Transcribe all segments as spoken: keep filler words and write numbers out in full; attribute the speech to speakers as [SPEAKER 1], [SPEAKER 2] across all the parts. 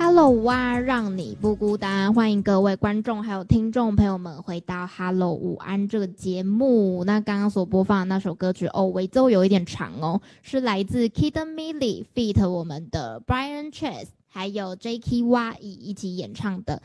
[SPEAKER 1] Hello 午安，让你不孤单，欢迎各位观众还有听众朋友们回到 Hello 午安这个节目。那刚刚所播放的那首歌曲哦，尾奏有一点长哦，是来自 Kid Millie feat 我们的 Brian Chase 还有 J K Y 一起演唱的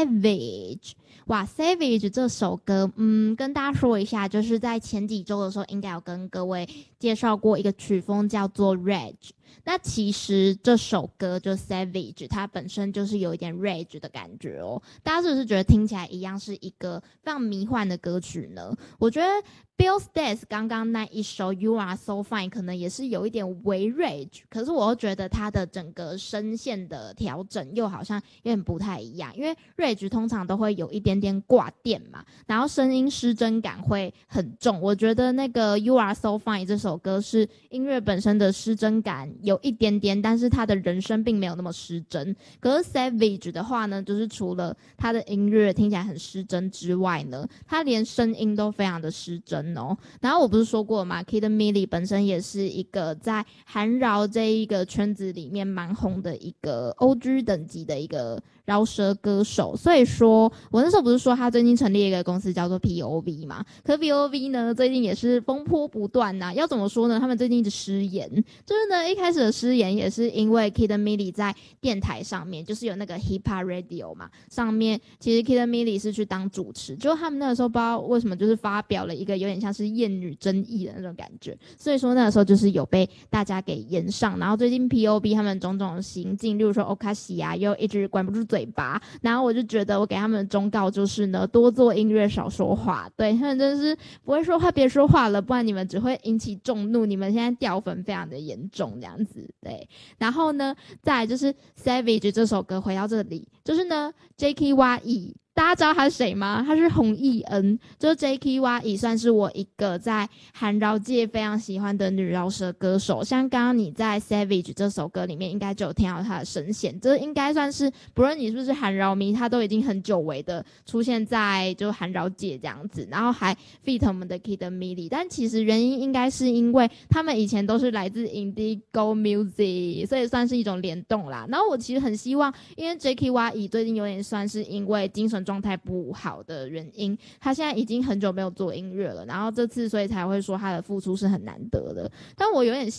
[SPEAKER 1] Savage。哇 Savage 这首歌嗯，跟大家说一下，就是在前几周的时候应该有跟各位介绍过一个曲风叫做 Rage。那其实这首歌就 Savage 它本身就是有一点 Rage 的感觉哦，大家是不是觉得听起来一样是一个非常迷幻的歌曲呢？我觉得 Bill Stats 刚刚那一首 You Are So Fine 可能也是有一点微 Rage， 可是我又觉得它的整个声线的调整又好像有点不太一样，因为 Rage 通常都会有一点点挂电嘛，然后声音失真感会很重，我觉得那个 You Are So Fine 这首歌是音乐本身的失真感有一点点，但是他的人声并没有那么失真。可是 Savage 的话呢，就是除了他的音乐听起来很失真之外呢，他连声音都非常的失真哦。然后我不是说过嘛 Kid Millie 本身也是一个在韩饶这一个圈子里面蛮红的一个 O G 等级的一个饶舌歌手，所以说我那时候不是说他最近成立一个公司叫做 P O V 嘛，可是 P O V 呢最近也是风波不断啊，要怎么说呢，他们最近一直失言，就是呢一开始的失言也是因为 Kid Millie 在电台上面就是有那个 Hip Hop Radio 嘛，上面其实 Kid Millie 是去当主持，就他们那个时候不知道为什么就是发表了一个有点像是艳女争议的那种感觉，所以说那个时候就是有被大家给延上，然后最近 P O V 他们种种的行径，例如说 Okashi 啊又一直管不住嘴巴，然后我就觉得我给他们的忠告就是呢，多做音乐少说话，对，他们真的是不会说话别说话了，不然你们只会引起众怒，你们现在掉粉非常的严重这样子，对。然后呢再来就是 Savage 这首歌，回到这里就是呢 J K Y 大家知道他是谁吗？他是洪艺恩，就是 J K Y 也算是我一个在韩饶界非常喜欢的女饶舌歌手。像刚刚你在 Savage 这首歌里面应该就有听到她的声线，这应该算是不论你是不是韩饶迷，她都已经很久违的出现在就韩饶界这样子，然后还 feat 我们的 Kid Millie。但其实原因应该是因为他们以前都是来自 Indigo Music， 所以算是一种联动啦。然后我其实很希望，因为 J K Y 最近有点算是因为精神状态不好的原因，他现在已经很久没有做音乐了，然后这次所以才会说他的复出是很难得的，但我有点